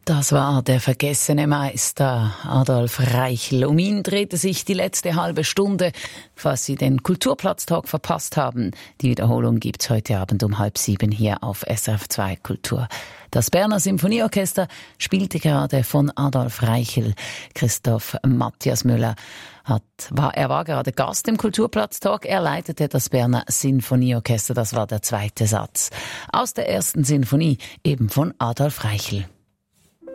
Das war der vergessene Meister Adolf Reichel. Um ihn drehte sich die letzte halbe Stunde, falls Sie den Kulturplatztalk verpasst haben. Die Wiederholung gibt's heute Abend um 6:30 hier auf SRF2 Kultur. Das Berner Symphonieorchester spielte gerade von Adolf Reichel. Christoph Matthias Müller war gerade Gast im Kulturplatztalk. Er leitete das Berner Sinfonieorchester. Das war der zweite Satz aus der ersten Sinfonie, eben von Adolf Reichel.